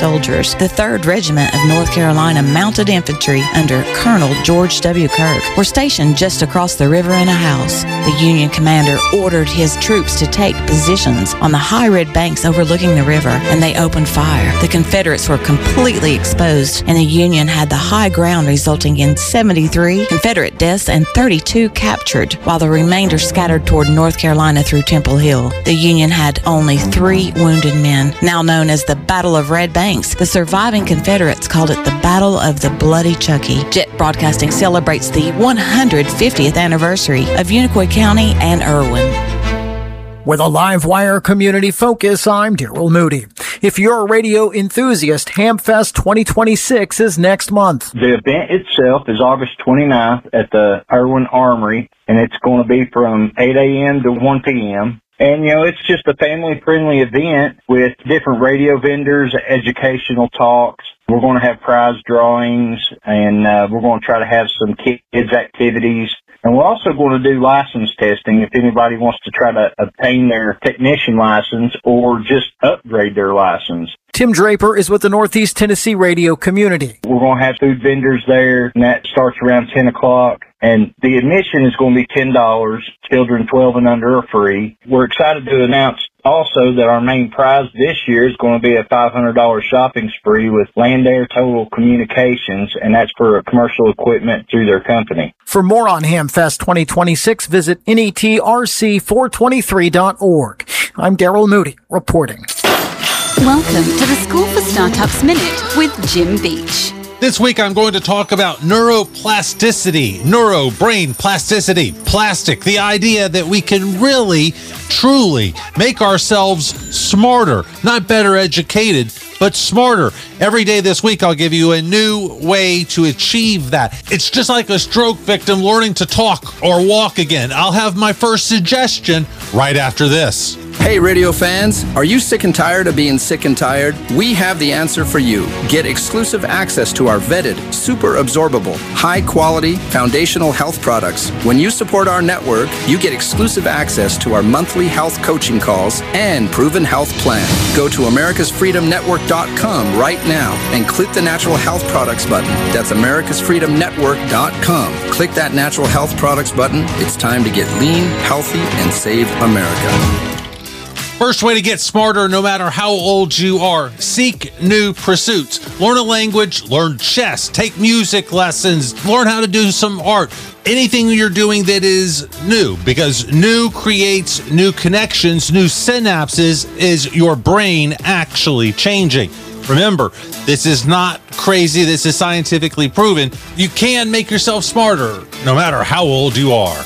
soldiers. The 3rd Regiment of North Carolina Mounted Infantry under Colonel George W. Kirk were stationed just across the river in a house. The Union commander ordered his troops to take positions on the high red banks overlooking the river, and they opened fire. The Confederates were completely exposed, and the Union had the high ground, resulting in 73 Confederate deaths and 32 captured, while the remainder scattered toward North Carolina through Temple Hill. The Union had only 3 wounded men. Now known as the Battle of Red Banks, the surviving Confederates called it the Battle of the Bloody Chucky. Jet Broadcasting celebrates the 150th anniversary of Unicoi County and Irwin. With a Livewire community focus, I'm Daryl Moody. If you're a radio enthusiast, HamFest 2026 is next month. The event itself is August 29th at the Irwin Armory, and it's going to be from 8 a.m. to 1 p.m. And, it's just a family-friendly event with different radio vendors, educational talks. We're going to have prize drawings, and we're going to try to have some kids' activities. And we're also going to do license testing if anybody wants to try to obtain their technician license or just upgrade their license. Tim Draper is with the Northeast Tennessee radio community. We're going to have food vendors there, and that starts around 10 o'clock. And the admission is going to be $10. Children 12 and under are free. We're excited to announce also that our main prize this year is going to be a $500 shopping spree with Land Air Total Communications, and that's for commercial equipment through their company. For more on HamFest 2026, visit netrc423.org. I'm Daryl Moody reporting. Welcome to the School for Startups Minute with Jim Beach. This week, I'm going to talk about neuroplasticity, brain plasticity, plastic, the idea that we can really, truly make ourselves smarter, not better educated, but smarter. Every day this week, I'll give you a new way to achieve that. It's just like a stroke victim learning to talk or walk again. I'll have my first suggestion right after this. Hey, radio fans, are you sick and tired of being sick and tired? We have the answer for you. Get exclusive access to our vetted, super absorbable, high-quality, foundational health products. When you support our network, you get exclusive access to our monthly health coaching calls and proven health plan. Go to americasfreedomnetwork.com right now and click the Natural Health Products button. That's americasfreedomnetwork.com. Click that Natural Health Products button. It's time to get lean, healthy, and save America. First way to get smarter, no matter how old you are, seek new pursuits. Learn a language, learn chess, take music lessons, learn how to do some art. Anything you're doing that is new, because new creates new connections, new synapses, is your brain actually changing. Remember, this is not crazy. This is scientifically proven. You can make yourself smarter, no matter how old you are.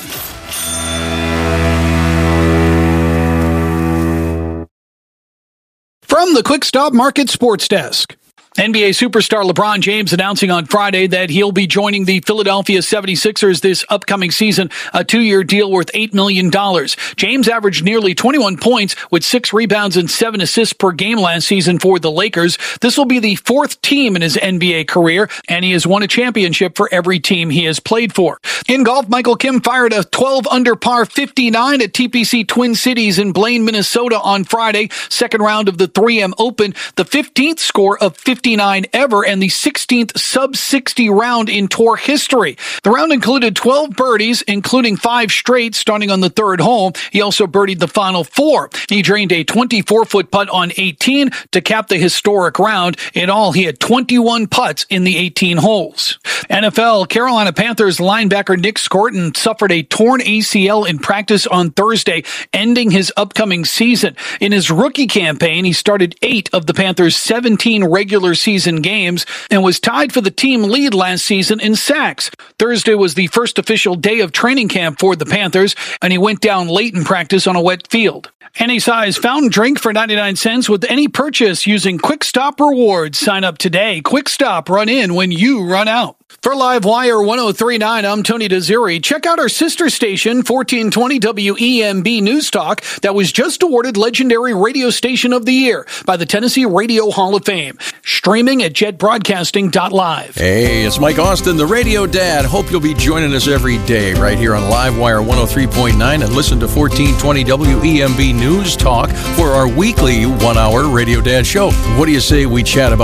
From the Quick Stop Market Sports Desk. NBA superstar LeBron James announcing on Friday that he'll be joining the Philadelphia 76ers this upcoming season, a 2-year deal worth $8 million. James averaged nearly 21 points with 6 rebounds and 7 assists per game last season for the Lakers. This will be the 4th team in his NBA career, and he has won a championship for every team he has played for. In golf, Michael Kim fired a 12 under par 59 at TPC Twin Cities in Blaine, Minnesota on Friday, second round of the 3M Open, the 15th score of 59 ever and the 16th sub-60 round in tour history. The round included 12 birdies, including 5 straight starting on the 3rd hole. He also birdied the final 4. He drained a 24-foot putt on 18 to cap the historic round. In all, he had 21 putts in the 18 holes. NFL, Carolina Panthers linebacker Nick Scorton suffered a torn ACL in practice on Thursday, ending his upcoming season. In his rookie campaign, he started 8 of the Panthers' 17 regular season games and was tied for the team lead last season in sacks. Thursday was the first official day of training camp for the Panthers, and he went down late in practice on a wet field. Any size fountain drink for 99 cents with any purchase using Quick Stop Rewards. Sign up today. Quick Stop, run in when you run out. For Livewire 1039, I'm Tony Desiri. Check out our sister station, 1420 WEMB News Talk, that was just awarded Legendary Radio Station of the Year by the Tennessee Radio Hall of Fame. Streaming at jetbroadcasting.live. Hey, it's Mike Austin, the Radio Dad. Hope you'll be joining us every day right here on Livewire 103.9 and listen to 1420 WEMB News Talk for our weekly 1-hour Radio Dad show. What do you say we chat about